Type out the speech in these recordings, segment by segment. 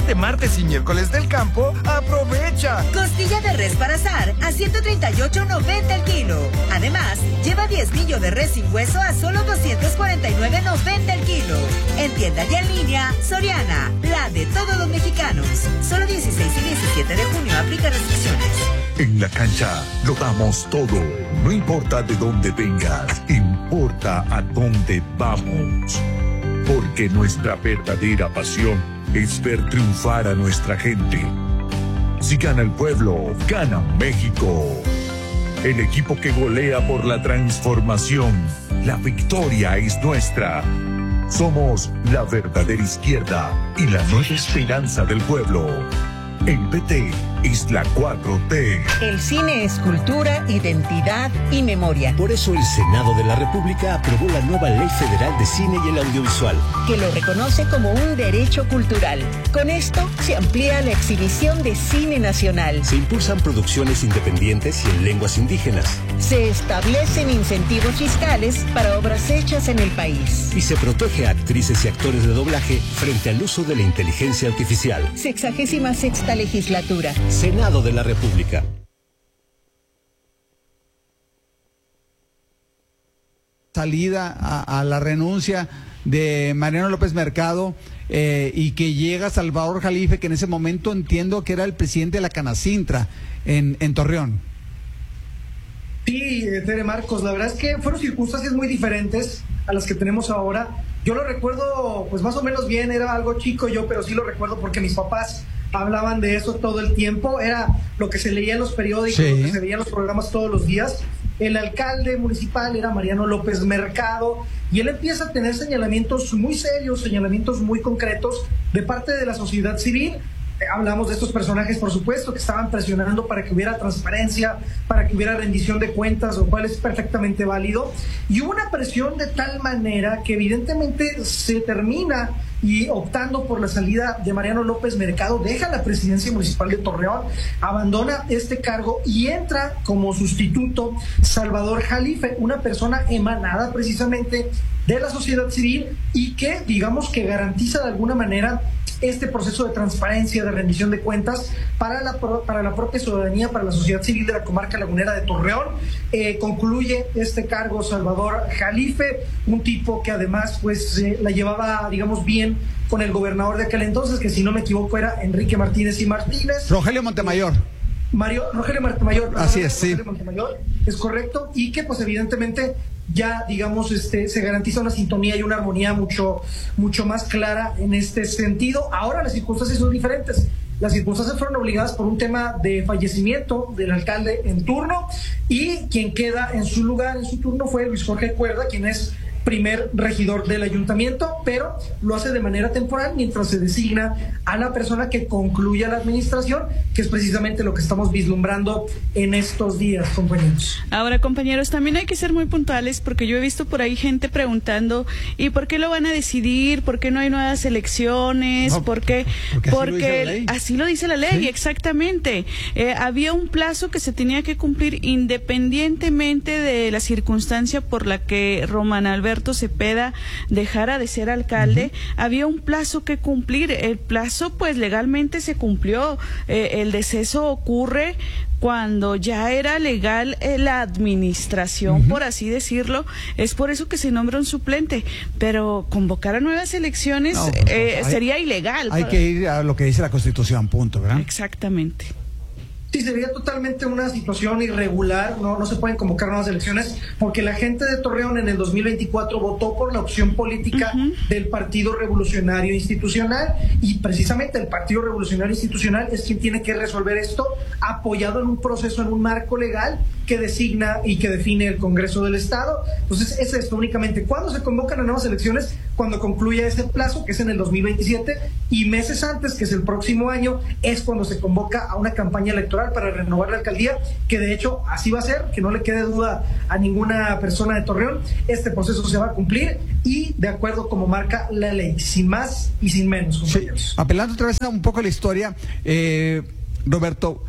este martes y miércoles del campo, ¡aprovecha! Costilla de res para asar a 138.90 el kilo. Además, lleva 10 millos de res sin hueso a solo 249.90 el kilo. En tienda y en línea, Soriana, la de todos los mexicanos. Solo 16 y 17 de junio aplica restricciones. En la cancha lo damos todo. No importa de dónde vengas, importa a dónde vamos. Porque nuestra verdadera pasión es ver triunfar a nuestra gente. Si gana el pueblo, gana México. El equipo que golea por la transformación. La victoria es nuestra. Somos la verdadera izquierda y la nueva esperanza del pueblo. El PT es la 4T. El cine es cultura, identidad y memoria. Por eso el Senado de la República aprobó la nueva Ley Federal de Cine y el Audiovisual, que lo reconoce como un derecho cultural. Con esto se amplía la exhibición de cine nacional. Se impulsan producciones independientes y en lenguas indígenas. Se establecen incentivos fiscales para obras hechas en el país. Y se protege a actrices y actores de doblaje frente al uso de la inteligencia artificial. 66ª legislatura. Senado de la República. Salida a la renuncia de Mariano López Mercado y que llega Salvador Jalife, que en ese momento entiendo que era el presidente de la Canacintra en Torreón. Sí, Tere Marcos, la verdad es que fueron circunstancias muy diferentes a las que tenemos ahora. Yo lo recuerdo pues más o menos bien, era algo chico yo, pero sí lo recuerdo porque mis papás hablaban de eso todo el tiempo, era lo que se leía en los periódicos, sí, lo que se veía en los programas todos los días. El alcalde municipal era Mariano López Mercado y él empieza a tener señalamientos muy serios, señalamientos muy concretos de parte de la sociedad civil. Hablamos de estos personajes, por supuesto, que estaban presionando para que hubiera transparencia, para que hubiera rendición de cuentas, lo cual es perfectamente válido. Y hubo una presión de tal manera que evidentemente se termina y optando por la salida de Mariano López Mercado, deja la presidencia municipal de Torreón, abandona este cargo y entra como sustituto Salvador Jalife, una persona emanada precisamente de la sociedad civil y que, digamos, que garantiza de alguna manera este proceso de transparencia, de rendición de cuentas para la propia ciudadanía, para la sociedad civil de la comarca lagunera de Torreón. Concluye este cargo Salvador Jalife, un tipo que además pues la llevaba, digamos, bien con el gobernador de aquel entonces, que si no me equivoco era Enrique Martínez y Martínez. Rogelio Montemayor. Rogelio Montemayor. Así es, sí. Rogelio Montemayor, es correcto, y que pues evidentemente ya, digamos, se garantiza una sintonía y una armonía mucho más clara en este sentido. Ahora las circunstancias son diferentes. Las circunstancias fueron obligadas por un tema de fallecimiento del alcalde en turno y quien queda en su lugar, en su turno, fue Luis Jorge Cuerda, quien es primer regidor del ayuntamiento, pero lo hace de manera temporal mientras se designa a la persona que concluya la administración, que es precisamente lo que estamos vislumbrando en estos días, compañeros. Ahora, compañeros, también hay que ser muy puntuales porque yo he visto por ahí gente preguntando ¿y por qué lo van a decidir? ¿Por qué no hay nuevas elecciones? No, porque así lo dice la ley, ¿sí? Exactamente. Había un plazo que se tenía que cumplir independientemente de la circunstancia por la que Román Alberto Cepeda dejara de ser alcalde. Había un plazo que cumplir. El plazo pues legalmente se cumplió. El deceso ocurre cuando ya era legal la administración, por así decirlo. Es por eso que se nombra un suplente, pero convocar a nuevas elecciones sería ilegal. Hay que ir a lo que dice la Constitución, punto, ¿verdad? Exactamente. Sí, sería totalmente una situación irregular, no se pueden convocar nuevas elecciones porque la gente de Torreón en el 2024 votó por la opción política del Partido Revolucionario Institucional y precisamente el Partido Revolucionario Institucional es quien tiene que resolver esto apoyado en un proceso, en un marco legal que designa y que define el Congreso del Estado. Entonces es esto únicamente. ¿Cuándo se convocan a nuevas elecciones? Cuando concluya ese plazo, que es en el 2027, y meses antes, que es el próximo año, es cuando se convoca a una campaña electoral para renovar la alcaldía, que de hecho así va a ser, que no le quede duda a ninguna persona de Torreón. Este proceso se va a cumplir y de acuerdo como marca la ley, sin más y sin menos, compañeros. Sí. Apelando otra vez a un poco a la historia, Roberto,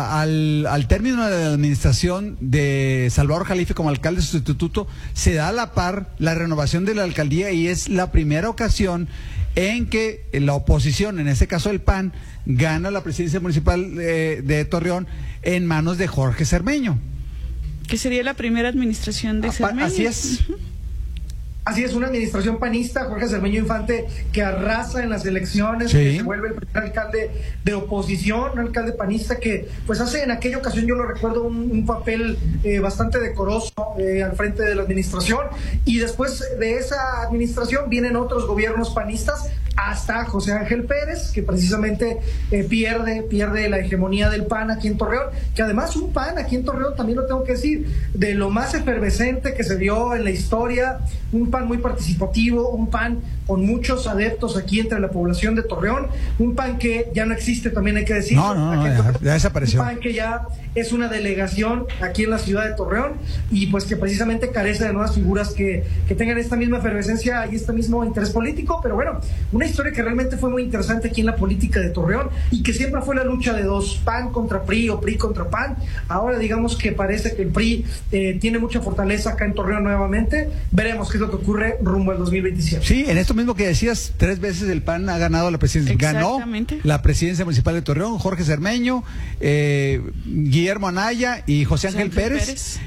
al término de la administración de Salvador Jalife como alcalde sustituto, se da a la par la renovación de la alcaldía y es la primera ocasión en que la oposición, en este caso el PAN, gana la presidencia municipal de Torreón en manos de Jorge Cermeño. Que sería la primera administración de Cermeño. Así es. Así es, una administración panista, Jorge Cermeño Infante, que arrasa en las elecciones, sí, que se vuelve el primer alcalde de oposición, un alcalde panista que pues hace en aquella ocasión, yo lo recuerdo, un papel bastante decoroso al frente de la administración, y después de esa administración vienen otros gobiernos panistas, hasta José Ángel Pérez, que precisamente pierde la hegemonía del PAN aquí en Torreón, que además un PAN aquí en Torreón, también lo tengo que decir, de lo más efervescente que se vio en la historia, un PAN muy participativo, un PAN con muchos adeptos aquí entre la población de Torreón, un PAN que ya no existe, también hay que decir. No, ya desapareció. Un PAN que ya es una delegación aquí en la ciudad de Torreón y pues que precisamente carece de nuevas figuras que tengan esta misma efervescencia y este mismo interés político, pero bueno, una historia que realmente fue muy interesante aquí en la política de Torreón y que siempre fue la lucha de dos, PAN contra PRI o PRI contra PAN. Ahora digamos que parece que el PRI tiene mucha fortaleza acá en Torreón nuevamente. Veremos qué es lo que ocurre rumbo al 2027. Sí, en esto mismo que decías, 3 veces el PAN ha ganado la presidencia. Ganó la presidencia municipal de Torreón, Jorge Cermeño, Guillermo Anaya y José Ángel Pérez.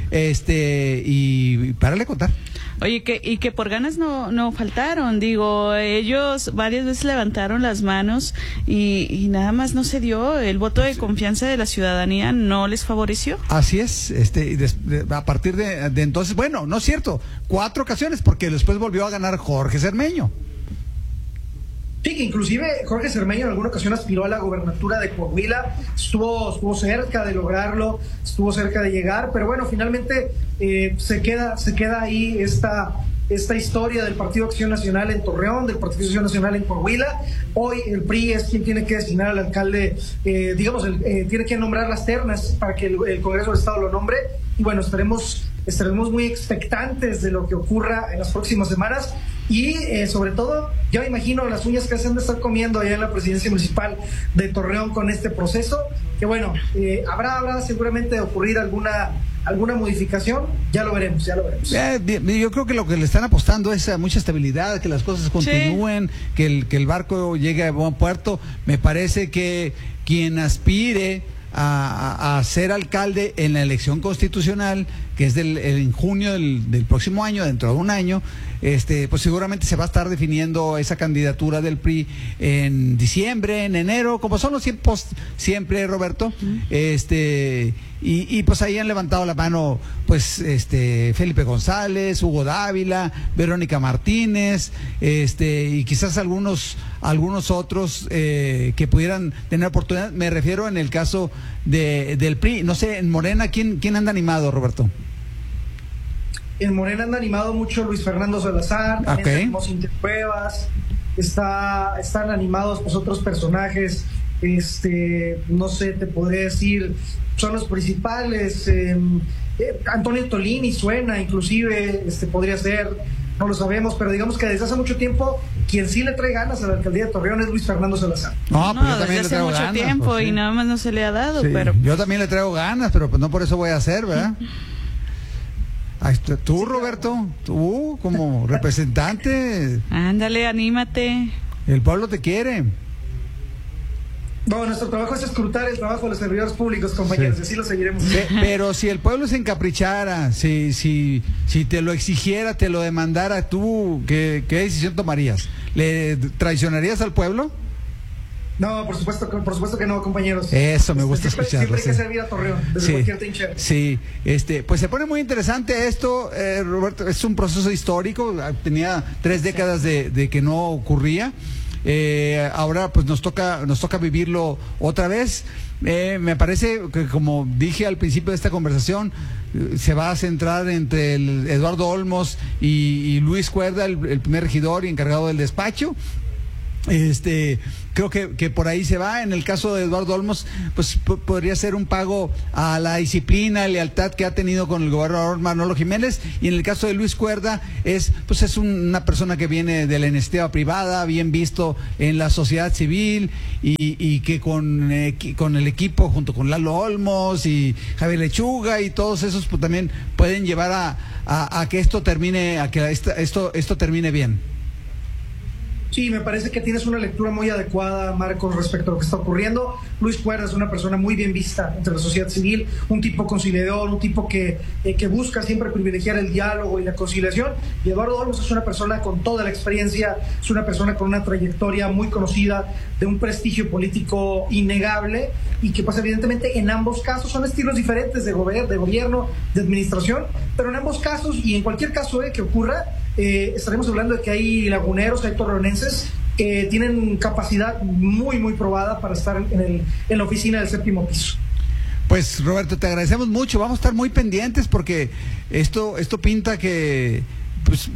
Y párale a contar. Oye, que por ganas no faltaron, digo, ellos varias veces levantaron las manos y nada más no se dio, el voto de confianza de la ciudadanía no les favoreció. Así es, a partir de entonces, bueno, no es cierto, 4 ocasiones, porque después volvió a ganar Jorge Cermeño. Sí, que inclusive Jorge Cermeño en alguna ocasión aspiró a la gobernatura de Coahuila, estuvo cerca de lograrlo, estuvo cerca de llegar, pero bueno, finalmente se queda ahí esta historia del Partido Acción Nacional en Torreón, del Partido Acción Nacional en Coahuila. Hoy el PRI es quien tiene que designar al alcalde, tiene que nombrar las ternas para que el Congreso del Estado lo nombre, y bueno, estaremos muy expectantes de lo que ocurra en las próximas semanas. Y sobre todo, yo me imagino las uñas que se han de estar comiendo allá en la presidencia municipal de Torreón con este proceso, que bueno, habrá seguramente de ocurrir alguna modificación, ya lo veremos. Yo creo que lo que le están apostando es a mucha estabilidad, que las cosas continúen, sí, que el barco llegue a buen puerto. Me parece que quien aspire a ser alcalde en la elección constitucional, que es en junio del próximo año, dentro de un año, pues seguramente se va a estar definiendo esa candidatura del PRI en diciembre, en enero, como son los tiempos siempre, Roberto. Y pues ahí han levantado la mano pues Felipe González, Hugo Dávila, Verónica Martínez, y quizás algunos otros que pudieran tener oportunidad. Me refiero en el caso del PRI. No sé, en Morena, ¿quién anda animado, Roberto? En Morena anda animado mucho Luis Fernando Salazar, tenemos Cintia Cuevas, están animados pues otros personajes, no sé, te podría decir, son los principales, Antonio Tolini suena, inclusive, podría ser, no lo sabemos, pero digamos que desde hace mucho tiempo quien sí le trae ganas a la alcaldía de Torreón es Luis Fernando Salazar. No, yo también desde hace mucho tiempo, pues, sí, y nada más no se le ha dado, sí, pero yo también le traigo ganas, pero pues no por eso voy a hacer, ¿verdad? Tú, Roberto, tú como representante. Ándale, anímate. El pueblo te quiere. No, nuestro trabajo es escrutar el trabajo de los servidores públicos, compañeros, sí, así lo seguiremos. Pero si el pueblo se encaprichara, si te lo exigiera, te lo demandara, ¿tú qué decisión tomarías? ¿Le traicionarías al pueblo? No, por supuesto que no, compañeros. Eso me gusta escucharlo. Siempre hay que servir a Torreón, desde cualquier trinchera. Sí, pues se pone muy interesante esto, Roberto, es un proceso histórico, tenía 3 décadas de que no ocurría. Ahora pues nos toca vivirlo otra vez. Me parece que, como dije al principio de esta conversación, se va a centrar entre Eduardo Olmos y Luis Cuerda, el primer regidor y encargado del despacho. Creo que por ahí se va. En el caso de Eduardo Olmos, pues podría ser un pago a la disciplina, lealtad que ha tenido con el gobernador Manolo Jiménez, y en el caso de Luis Cuerda es una persona que viene de la iniciativa privada, bien visto en la sociedad civil, y que con el equipo, junto con Lalo Olmos y Javier Lechuga y todos esos, pues también pueden llevar a que esto termine, a que esto termine bien. Sí, me parece que tienes una lectura muy adecuada, Marcos, respecto a lo que está ocurriendo. Luis Cuerda es una persona muy bien vista entre la sociedad civil, un tipo conciliador, un tipo que busca siempre privilegiar el diálogo y la conciliación. Y Eduardo Olmos es una persona con toda la experiencia, es una persona con una trayectoria muy conocida, de un prestigio político innegable, y que pues evidentemente en ambos casos son estilos diferentes de gobierno, de administración, pero en ambos casos y en cualquier caso que ocurra, estaremos hablando de que hay laguneros, hay torreonenses que tienen capacidad muy, muy probada para estar en la oficina del 7º piso. Pues Roberto, te agradecemos mucho, vamos a estar muy pendientes porque esto pinta que pues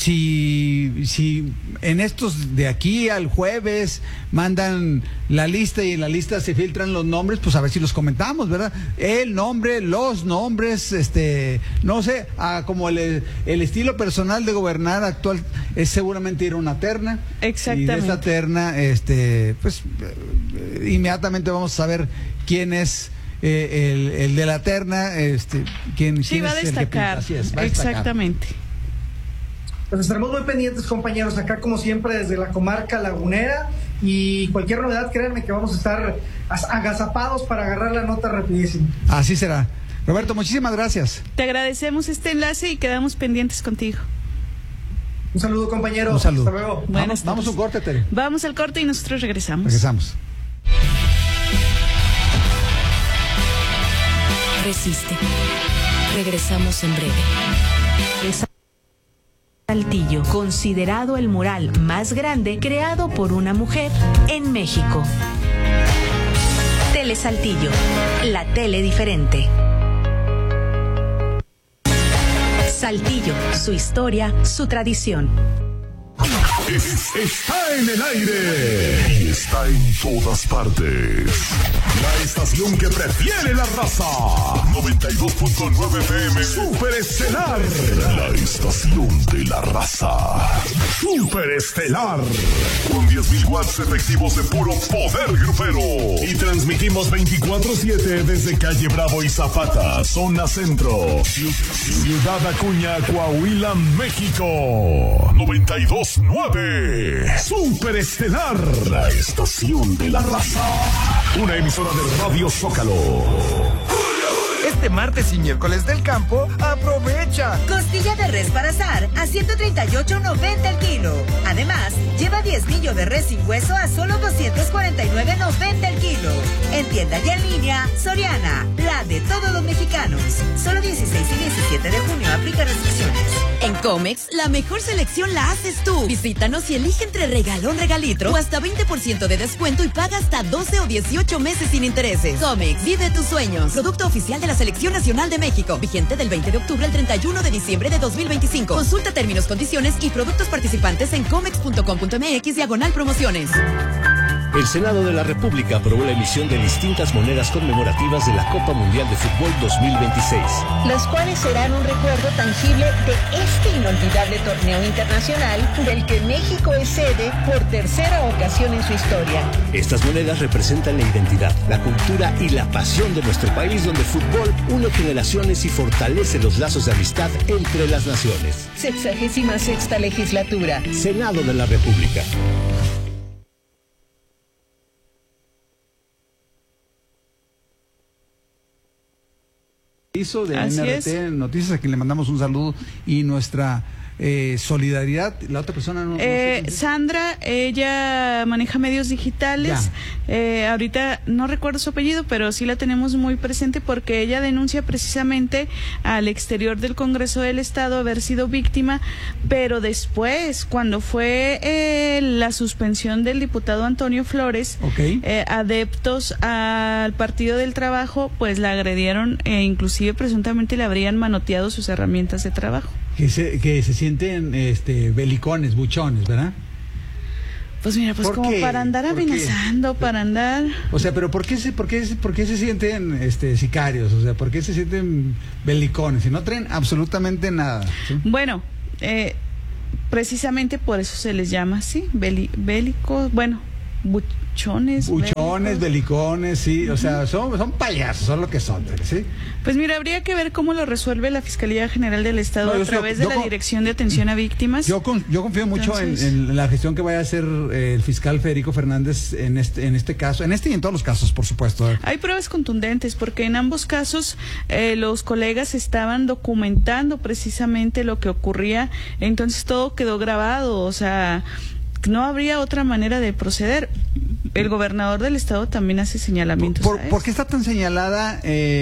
si en estos de aquí al jueves mandan la lista y en la lista se filtran los nombres, pues a ver si los comentamos, ¿verdad? El nombre, los nombres, no sé, como el estilo personal de gobernar actual es seguramente ir a una terna. Exactamente. Y de esa terna, pues inmediatamente vamos a saber quién es el de la terna, quién va a destacar. Así es, va a exactamente. Destacar. Pues estaremos muy pendientes, compañeros, acá como siempre desde la comarca lagunera, y cualquier novedad, créanme que vamos a estar agazapados para agarrar la nota rapidísimo. Así será. Roberto, muchísimas gracias. Te agradecemos este enlace y quedamos pendientes contigo. Un saludo, compañeros. Un saludo. Hasta luego. Vamos a un corte, Tere. Vamos al corte y nosotros regresamos. Resiste. Regresamos en breve. Saltillo, considerado el mural más grande creado por una mujer en México. Tele Saltillo, la tele diferente. Saltillo, su historia, su tradición. Está en el aire y está en todas partes. La estación que prefiere la raza. 92.9 FM Super Estelar. La estación de la raza. Super Estelar. Con 10.000 watts efectivos de puro poder grupero. Y transmitimos 24/7 desde Calle Bravo y Zapata, zona centro. Ciudad Acuña, Coahuila, México. 92.9 Super Estelar, la estación de la raza. Una emisora de Radio Zócalo. Este martes y miércoles del campo, aprovecha. Costilla de res para asar a 138.90 el kilo. Además, lleva 10 millos de res sin hueso a solo 249.90 el kilo. En tienda y en línea, Soriana, la de todos los mexicanos. Solo 16 y 17 de junio aplica restricciones. En Comex, la mejor selección la haces tú. Visítanos y elige entre regalón, regalitro o hasta 20% de descuento y paga hasta 12 o 18 meses sin intereses. Comex, vive tus sueños. Producto oficial de la Selección Nacional de México. Vigente del 20 de octubre al 31 de diciembre de 2025. Consulta términos, condiciones y productos participantes en comex.com.mx/promociones. El Senado de la República aprobó la emisión de distintas monedas conmemorativas de la Copa Mundial de Fútbol 2026. Las cuales serán un recuerdo tangible de este inolvidable torneo internacional del que México es sede por tercera ocasión en su historia. Estas monedas representan la identidad, la cultura y la pasión de nuestro país, donde el fútbol une generaciones y fortalece los lazos de amistad entre las naciones. 66ª legislatura. Senado de la República. De Así NRT es. Noticias, a quien le mandamos un saludo y nuestra solidaridad. La otra persona no sé Sandra, ella maneja medios digitales. Ahorita no recuerdo su apellido, pero sí la tenemos muy presente porque ella denuncia precisamente al exterior del Congreso del Estado haber sido víctima, pero después, cuando fue la suspensión del diputado Antonio Flores, adeptos al Partido del Trabajo, pues la agredieron e inclusive presuntamente le habrían manoteado sus herramientas de trabajo. que se sienten belicones, buchones, ¿verdad? Pues mira, pues como para andar amenazando, para andar... O sea, pero ¿por qué se sienten sicarios? O sea, ¿por qué se sienten belicones? Si no traen absolutamente nada, ¿sí? Bueno, precisamente por eso se les llama así, bélicos, bueno, Buchones, belicones, sí, o sea, son payasos, son lo que son, ¿sí? Pues mira, habría que ver cómo lo resuelve la Fiscalía General del Estado a través de la Dirección de Atención a Víctimas. Yo confío mucho en la gestión que vaya a hacer el fiscal Federico Fernández en este caso, en este y en todos los casos, por supuesto. Hay pruebas contundentes, porque en ambos casos los colegas estaban documentando precisamente lo que ocurría, entonces todo quedó grabado, o sea, no habría otra manera de proceder. El gobernador del estado también hace señalamientos. ¿Por qué está tan señalada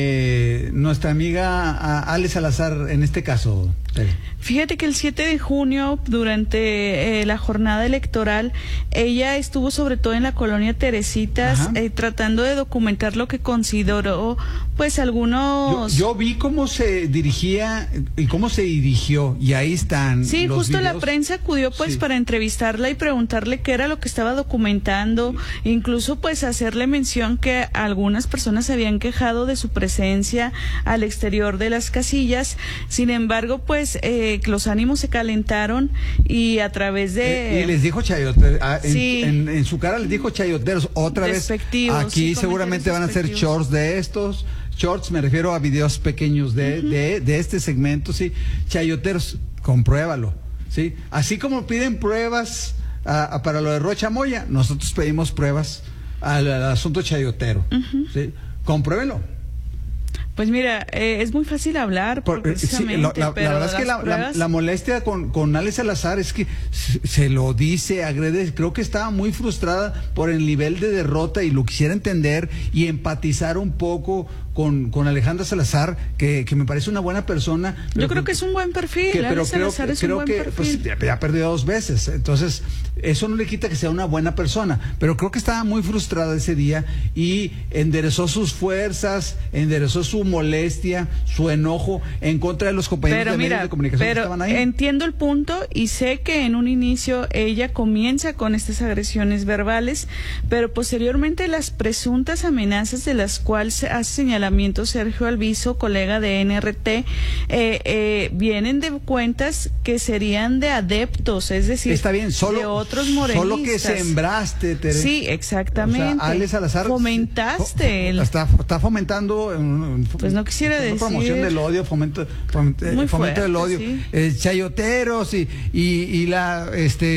nuestra amiga Ale Salazar en este caso? Fíjate que el 7 de junio, durante la jornada electoral, ella estuvo sobre todo en la colonia Teresitas, tratando de documentar lo que consideró, pues, algunos... Yo vi cómo se dirigía y cómo se dirigió, y ahí están. Sí, los justo videos. La prensa acudió, pues, para entrevistarla y preguntarle qué era lo que estaba documentando, incluso, pues, hacerle mención que algunas personas se habían quejado de su presencia al exterior de las casillas. Sin embargo, pues, los ánimos se calentaron y a través de... y les dijo chayoteros, sí, en su cara les dijo chayoteros, otra vez. Aquí seguramente van a ser shorts de estos. Shorts, me refiero a videos pequeños de este segmento, sí. Chayoteros, compruébalo, sí. Así como piden pruebas para lo de Rocha Moya, nosotros pedimos pruebas al asunto chayotero, sí. Compruébelo. Pues mira, es muy fácil hablar, precisamente, sí, la verdad es que la molestia con Ale Salazar es que se lo dice, agrede, creo que estaba muy frustrada por el nivel de derrota y lo quisiera entender y empatizar un poco con Alejandra Salazar, que me parece una buena persona. Yo creo que es un buen perfil, pero creo que pues, ya perdió 2 veces, entonces eso no le quita que sea una buena persona, pero creo que estaba muy frustrada ese día y enderezó sus fuerzas, enderezó su molestia, su enojo en contra de los compañeros de medios de comunicación que estaban ahí. Entiendo el punto y sé que en un inicio ella comienza con estas agresiones verbales, pero posteriormente las presuntas amenazas de las cuales hace señalamiento Sergio Alviso, colega de NRT, vienen de cuentas que serían de adeptos, es decir, está bien, de otros morenistas. Solo que sembraste, Tere. Sí, exactamente. O sea, Ale Salazar fomentaste. Está fomentando pues no quisiera decir promoción del odio, fomento del odio, sí. Chayoteros y la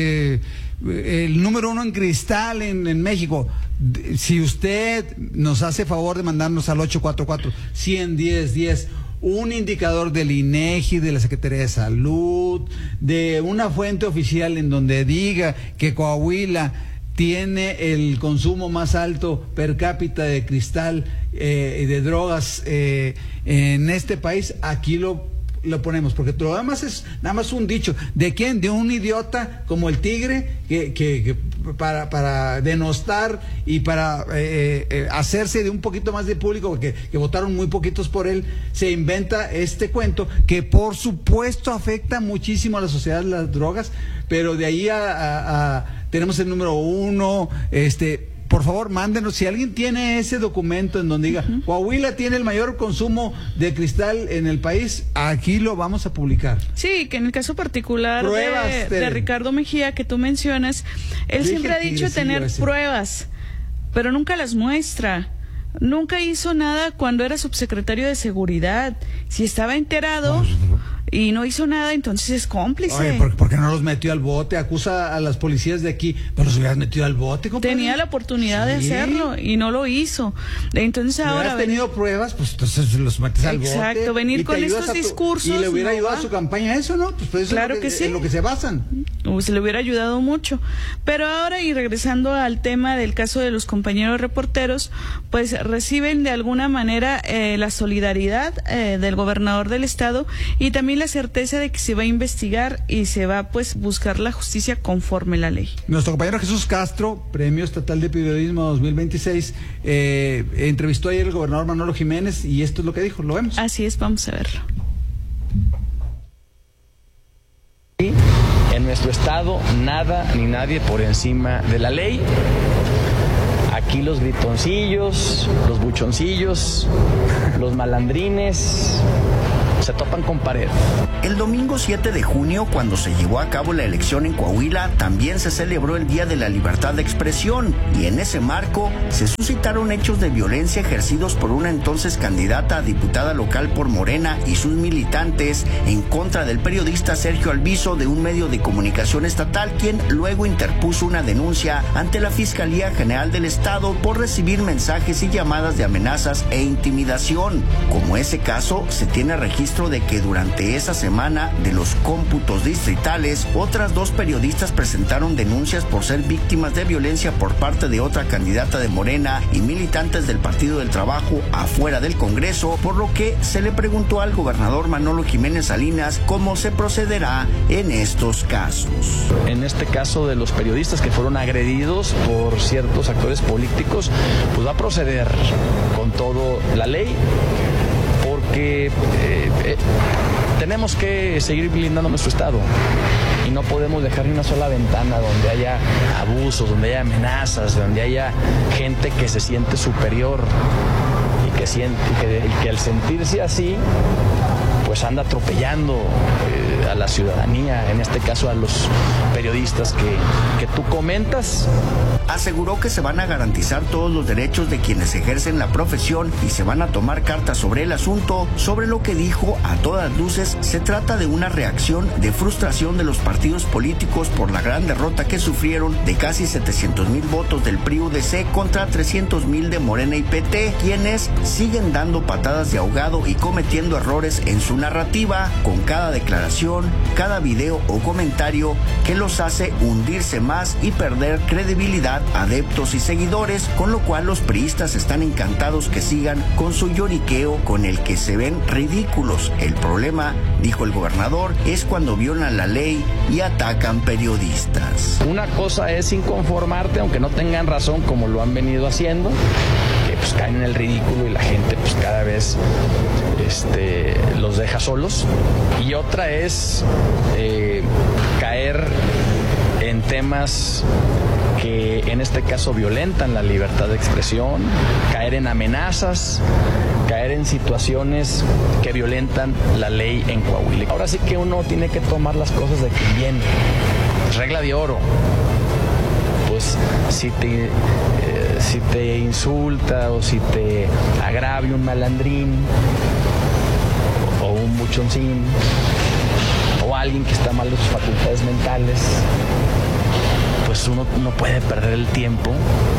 el número 1 en cristal en México. Si usted nos hace favor de mandarnos al 844-110-10 un indicador del INEGI, de la Secretaría de Salud, de una fuente oficial en donde diga que Coahuila tiene el consumo más alto per cápita de cristal y de drogas en este país, aquí lo ponemos, porque lo demás es nada más un dicho. ¿De quién? De un idiota como el Tigre que para denostar y para hacerse de un poquito más de público, que votaron muy poquitos por él, se inventa este cuento que por supuesto afecta muchísimo a la sociedad las drogas, pero de ahí tenemos el número 1, por favor, mándenos, si alguien tiene ese documento en donde diga, Coahuila tiene el mayor consumo de cristal en el país, aquí lo vamos a publicar. Sí, que en el caso particular de Ricardo Mejía, que tú mencionas, él siempre ha dicho tener pruebas, pero nunca las muestra. Nunca hizo nada cuando era subsecretario de Seguridad. Si estaba enterado y no hizo nada, entonces es cómplice. Oye, ¿por qué no los metió al bote? Acusa a las policías de aquí, pero los hubieras metido al bote, compadre. Tenía la oportunidad de hacerlo y no lo hizo. Entonces si ahora... hubieras tenido pruebas, pues entonces los metes al bote. Exacto, venir con estos discursos... Y le hubiera ayudado a su campaña eso, ¿no? Pues claro es que sí. En lo que se basan. Se le hubiera ayudado mucho. Pero ahora, y regresando al tema del caso de los compañeros reporteros, pues reciben de alguna manera la solidaridad del gobernador del estado y también la certeza de que se va a investigar y se va pues buscar la justicia conforme la ley. Nuestro compañero Jesús Castro, Premio Estatal de Periodismo 2026, entrevistó ayer al gobernador Manolo Jiménez y esto es lo que dijo, lo vemos. Así es, vamos a verlo. En nuestro estado, nada ni nadie por encima de la ley. Aquí los gritoncillos, los buchoncillos, los malandrines, se topan con pared. El domingo 7 de junio, cuando se llevó a cabo la elección en Coahuila, también se celebró el Día de la Libertad de Expresión, y en ese marco se suscitaron hechos de violencia ejercidos por una entonces candidata a diputada local por Morena y sus militantes en contra del periodista Sergio Alviso de un medio de comunicación estatal, quien luego interpuso una denuncia ante la Fiscalía General del Estado por recibir mensajes y llamadas de amenazas e intimidación. Como ese caso, se tiene registro de que durante esa semana de los cómputos distritales, otras 2 periodistas presentaron denuncias por ser víctimas de violencia por parte de otra candidata de Morena y militantes del Partido del Trabajo afuera del Congreso, por lo que se le preguntó al gobernador Manolo Jiménez Salinas cómo se procederá en estos casos. En este caso de los periodistas que fueron agredidos por ciertos actores políticos, pues va a proceder con todo la ley, porque tenemos que seguir blindando nuestro Estado y no podemos dejar ni una sola ventana donde haya abusos, donde haya amenazas, donde haya gente que se siente superior y que al sentirse así, pues anda atropellando a la ciudadanía, en este caso a los periodistas que tú comentas. Aseguró que se van a garantizar todos los derechos de quienes ejercen la profesión y se van a tomar cartas sobre el asunto, sobre lo que dijo a todas luces se trata de una reacción de frustración de los partidos políticos por la gran derrota que sufrieron de casi 700,000 votos del PRI-UDC contra 300,000 de Morena y PT, quienes siguen dando patadas de ahogado y cometiendo errores en su narrativa con cada declaración, cada video o comentario que los hace hundirse más y perder credibilidad, adeptos y seguidores, con lo cual los priistas están encantados que sigan con su lloriqueo con el que se ven ridículos. El problema, dijo el gobernador, es cuando violan la ley y atacan periodistas. Una cosa es inconformarte, aunque no tengan razón, como lo han venido haciendo, que pues caen en el ridículo y la gente pues cada vez los deja solos. Y otra es caer en temas que en este caso violentan la libertad de expresión, caer en amenazas, caer en situaciones que violentan la ley en Coahuila. Ahora sí que uno tiene que tomar las cosas de quien viene. Regla de oro. Pues si te insulta o si te agravia un malandrín o un buchoncín o alguien que está mal de sus facultades mentales, pues uno no puede perder el tiempo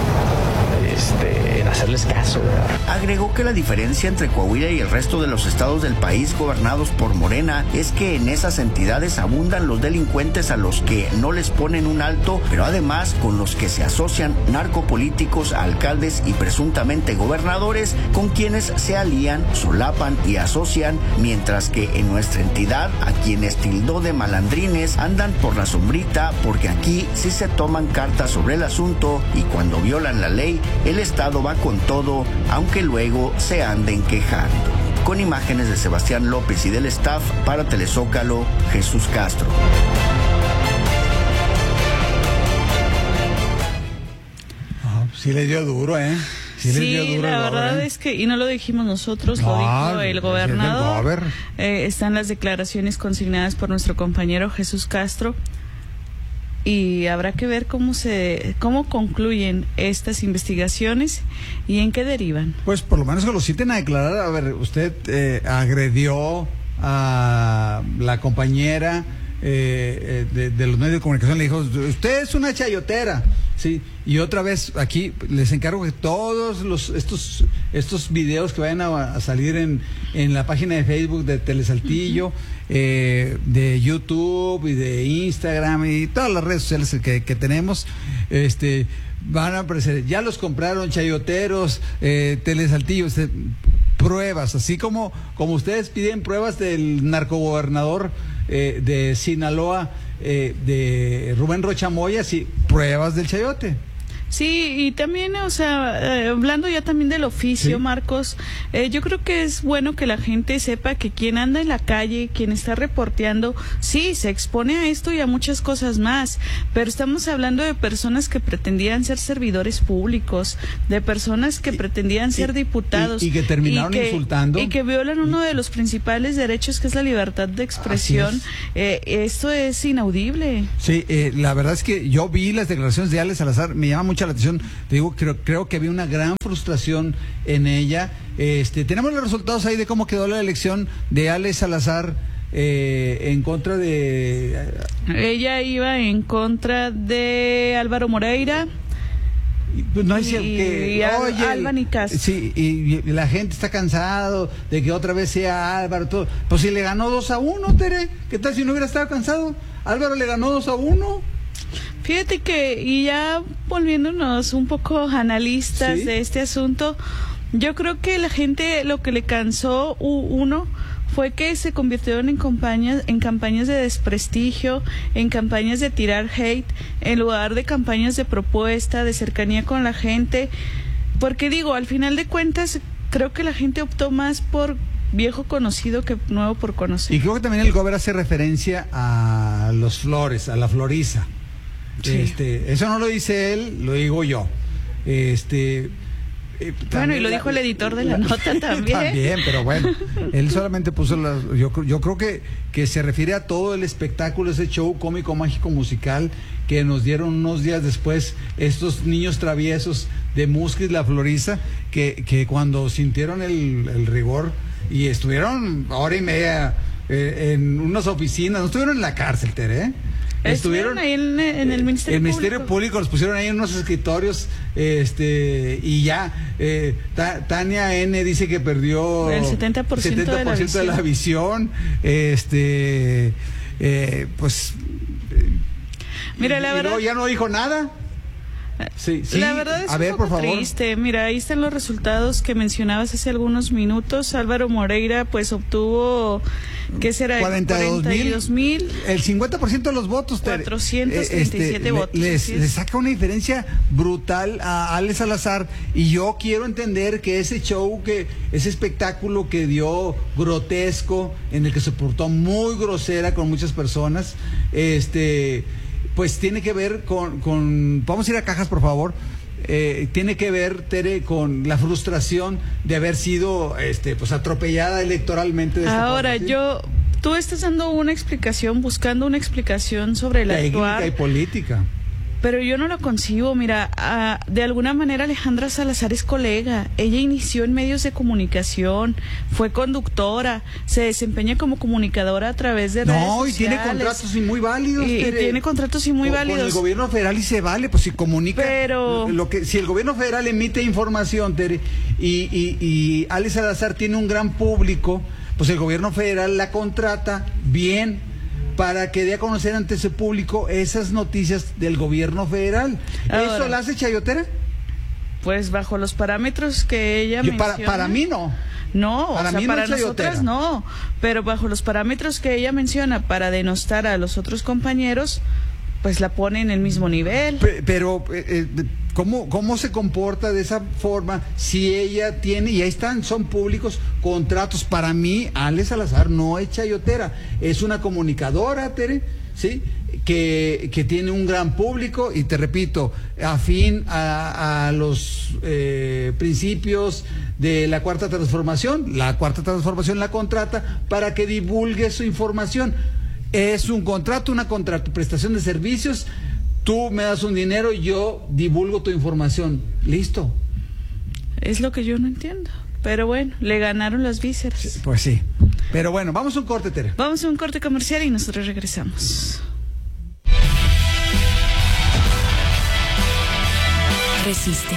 en hacerles caso, ¿verdad? Agregó que la diferencia entre Coahuila y el resto de los estados del país gobernados por Morena es que en esas entidades abundan los delincuentes a los que no les ponen un alto, pero además con los que se asocian narcopolíticos, alcaldes y presuntamente gobernadores, con quienes se alían, solapan y asocian, mientras que en nuestra entidad a quienes tildó de malandrines andan por la sombrita, porque aquí sí se toman cartas sobre el asunto y cuando violan la ley el Estado va con todo, aunque luego se anden quejando. Con imágenes de Sebastián López y del staff, para Telezócalo, Jesús Castro. Sí les dio duro, ¿eh? Sí, la verdad es que, y no lo dijimos nosotros, lo dijo el gobernador. Están las declaraciones consignadas por nuestro compañero Jesús Castro. Y habrá que ver cómo concluyen estas investigaciones y en qué derivan. Pues por lo menos que lo citen a declarar. A ver, usted agredió a la compañera de los medios de comunicación, le dijo, usted es una chayotera, sí. Y otra vez aquí les encargo que todos estos videos que vayan a salir en la página de Facebook de Telesaltillo, de YouTube y de Instagram y todas las redes sociales que tenemos, van a aparecer. Ya los compraron chayoteros, Telesaltillo, pruebas, así como ustedes piden pruebas del narcogobernador de Sinaloa, de Rubén Rocha Moya, sí, pruebas del chayote. Sí, y también, o sea, hablando ya también del oficio, ¿sí? Marcos, yo creo que es bueno que la gente sepa que quien anda en la calle, quien está reporteando, sí, se expone a esto y a muchas cosas más, pero estamos hablando de personas que pretendían ser servidores públicos, de personas que pretendían ser diputados. Y que terminaron insultando. Y que violan uno de los principales derechos, que es la libertad de expresión. Esto es inaudible. Sí, la verdad es que yo vi las declaraciones de Ale Salazar, me llama mucho la atención. Te digo, creo que había una gran frustración en ella. Tenemos los resultados ahí de cómo quedó la elección de Ale Salazar en contra de... Ella iba en contra de Álvaro Moreira. Pues no es que Alba Nicasio. Sí, y la gente está cansado de que otra vez sea Álvaro, todo. Pues si le ganó 2-1, Tere, ¿qué tal si no hubiera estado cansado? Álvaro le ganó 2-1. Fíjate que, y ya volviéndonos un poco analistas, ¿sí?, de este asunto, yo creo que la gente lo que le cansó, uno, fue que se convirtieron en campañas de desprestigio, en campañas de tirar hate, en lugar de campañas de propuesta, de cercanía con la gente, porque digo, al final de cuentas, creo que la gente optó más por viejo conocido que nuevo por conocer. Y creo que también el gobierno hace referencia a los Flores, a la Floriza. Sí. Eso no lo dice él, lo digo yo. Bueno, y lo dijo el editor de la nota también. También, pero bueno, él solamente puso yo creo que se refiere a todo el espectáculo, ese show cómico, mágico, musical que nos dieron unos días después estos niños traviesos de Musquis, la Floriza, que cuando sintieron el rigor y estuvieron hora y media en unas oficinas, no estuvieron en la cárcel, Tere, estuvieron ahí en el Ministerio Público. El Ministerio Público los pusieron ahí en unos escritorios, y ya Tania N dice que perdió el 70% de la visión. Pues mira, la verdad, ya no dijo nada. Sí, la verdad es un poco triste. Mira, ahí están los resultados que mencionabas hace algunos minutos. Álvaro Moreira pues obtuvo, ¿qué será? 42,000. El 50% de los votos. 437 votos. Le saca una diferencia brutal a Ale Salazar, y yo quiero entender que ese show, ese espectáculo que dio grotesco, en el que se portó muy grosera con muchas personas, pues tiene que ver con vamos a ir a cajas, por favor. Tiene que ver, Tere, con la frustración de haber sido pues atropellada electoralmente de esta Ahora, forma, ¿sí? Tú estás dando una explicación, buscando una explicación sobre el actuar. Técnica y política. Pero yo no lo concibo. Mira, de alguna manera Alejandra Salazar es colega. Ella inició en medios de comunicación, fue conductora, se desempeña como comunicadora a través de redes sociales. No, y tiene contratos muy válidos. Tiene contratos muy válidos. Con el gobierno federal, y se vale, pues si comunica. Pero si el gobierno federal emite información, Tere, y Ale Salazar tiene un gran público, pues el gobierno federal la contrata bien para que dé a conocer ante ese público esas noticias del gobierno federal. Ahora, ¿eso la hace chayotera? Pues bajo los parámetros que ella menciona. Para mí no. No, para nosotras no. Pero bajo los parámetros que ella menciona para denostar a los otros compañeros, pues la pone en el mismo nivel. Pero ¿cómo se comporta de esa forma si ella tiene, y ahí están, son públicos, contratos? Para mí, Ale Salazar no es chayotera, es una comunicadora, Tere, ¿sí? Que tiene un gran público, y te repito, afín a los principios de la Cuarta Transformación. La Cuarta Transformación la contrata para que divulgue su información. Es un contrato, una prestación de servicios. Tú me das un dinero y yo divulgo tu información. Listo. Es lo que yo no entiendo. Pero bueno, le ganaron las vísceras. Sí, pues sí. Pero bueno, vamos a un corte, Tere. Vamos a un corte comercial y nosotros regresamos. Resiste.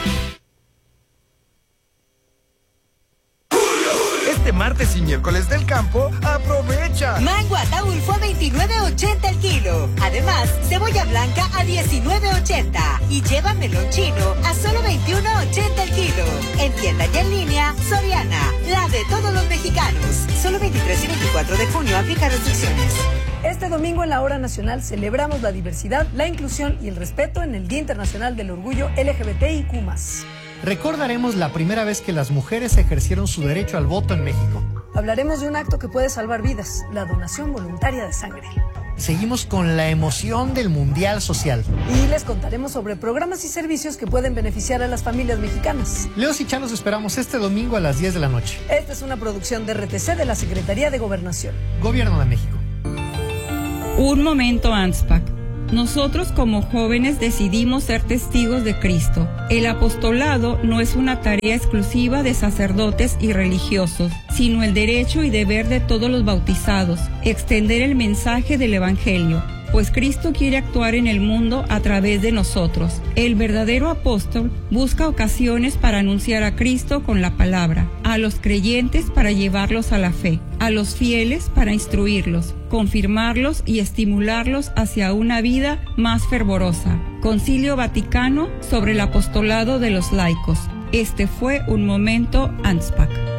Este martes y miércoles del campo, aprovecha. Mango Ataulfo a $29.80 el kilo. Además, cebolla blanca a $19.80. Y lleva melón chino a solo $21.80 el kilo. En tienda y en línea, Soriana, la de todos los mexicanos. Solo 23 y 24 de junio, aplica restricciones. Este domingo en la Hora Nacional celebramos la diversidad, la inclusión y el respeto en el Día Internacional del Orgullo LGBTIQ+. Recordaremos la primera vez que las mujeres ejercieron su derecho al voto en México. Hablaremos de un acto que puede salvar vidas, la donación voluntaria de sangre. Seguimos con la emoción del Mundial Social. Y les contaremos sobre programas y servicios que pueden beneficiar a las familias mexicanas. Leos y Chan los esperamos este domingo a las 10 de la noche. Esta es una producción de RTC de la Secretaría de Gobernación. Gobierno de México. Un momento, ANSPAC. Nosotros como jóvenes decidimos ser testigos de Cristo. El apostolado no es una tarea exclusiva de sacerdotes y religiosos, sino el derecho y deber de todos los bautizados, extender el mensaje del Evangelio, pues Cristo quiere actuar en el mundo a través de nosotros. El verdadero apóstol busca ocasiones para anunciar a Cristo con la palabra, a los creyentes para llevarlos a la fe, a los fieles para instruirlos, confirmarlos y estimularlos hacia una vida más fervorosa. Concilio Vaticano sobre el apostolado de los laicos. Este fue un momento ANSPAC.